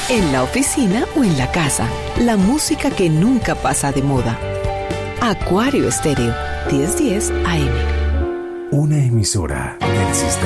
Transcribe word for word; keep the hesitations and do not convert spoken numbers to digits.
en la oficina o en la casa. La música que nunca pasa de moda. Acuario Estéreo, diez diez A M. Una emisora del sistema.